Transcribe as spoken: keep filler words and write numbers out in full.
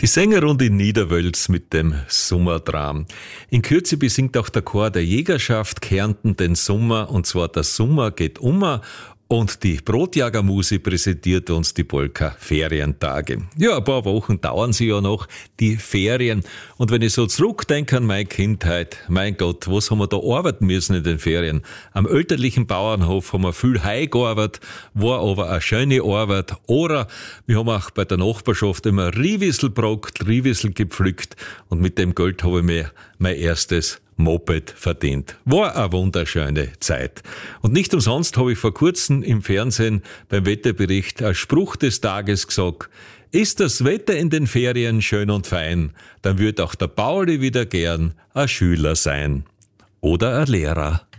Die Sängerrunde in Niederwölz mit dem Sommertraum. In Kürze besingt auch der Chor der Jägerschaft Kärnten den Sommer, und zwar der Sommer geht ummer. Und die Brotjagermuse präsentiert uns die Polka Ferientage. Ja, ein paar Wochen dauern sie ja noch, die Ferien. Und wenn ich so zurückdenke an meine Kindheit, mein Gott, was haben wir da arbeiten müssen in den Ferien? Am elterlichen Bauernhof haben wir viel Heu gearbeitet, war aber eine schöne Arbeit. Oder wir haben auch bei der Nachbarschaft immer Riewissel gebrockt, Riewissel gepflückt, und mit dem Geld habe ich mir mein erstes Moped verdient. War eine wunderschöne Zeit. Und nicht umsonst habe ich vor kurzem im Fernsehen beim Wetterbericht als Spruch des Tages gesagt: Ist das Wetter in den Ferien schön und fein, dann wird auch der Pauli wieder gern ein Schüler sein. Oder ein Lehrer.